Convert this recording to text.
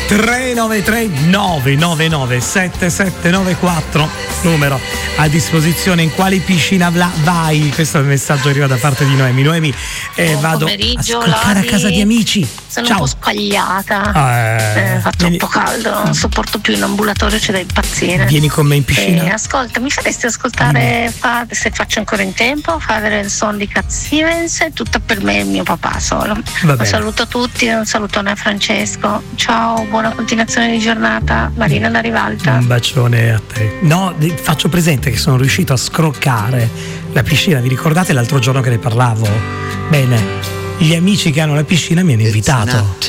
393 999 7794, numero a disposizione. In quale piscina vai? Questo è il messaggio arriva da parte di Noemi. Noemi, vado a scoccare a casa di amici. Sono Ciao. un po' spagliata, fa troppo caldo, non sopporto più, in ambulatorio c'è da impazzire. Vieni con me in piscina. Ascolta, mi faresti ascoltare, se faccio ancora in tempo, fare il son di Cat Stevens, è tutto per me e mio papà solo. Un saluto a tutti, un salutone a Francesco, ciao, buona continuazione di giornata. Marina da Rivalta. Un bacione a te. No, faccio presente che sono riuscito a scroccare la piscina. Vi ricordate l'altro giorno che ne parlavo? Bene, gli amici che hanno la piscina mi hanno invitato.